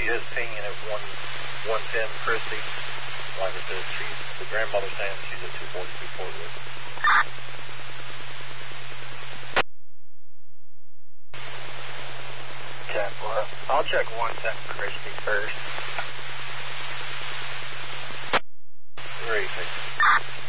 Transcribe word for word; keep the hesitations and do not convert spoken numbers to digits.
is pinging at one one ten Christie. Like I said, she's the grandmother's saying she's at two forty-two Fort Wood. ten, well, I'll check one ten Christie first. Great.